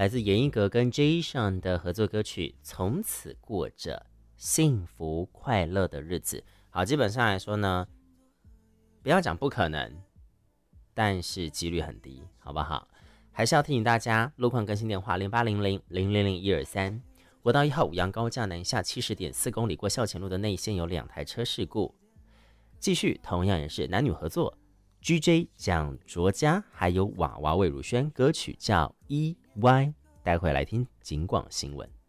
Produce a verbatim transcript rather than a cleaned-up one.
来自严艺格跟 Jason 的合作歌曲，从此过着幸福快乐的日子。好，基本上来说呢，不要讲不可能，但是几率很低，好不好？还是要提醒大家，路况更新电话零八零零零零零一二三。国道一号五杨高架南下七十点四公里过校前路的内线有两台车事故。继续，同样也是男女合作 ，G J 蒋卓佳还有娃娃魏如萱，歌曲叫 E Y， 待会来听警广新闻。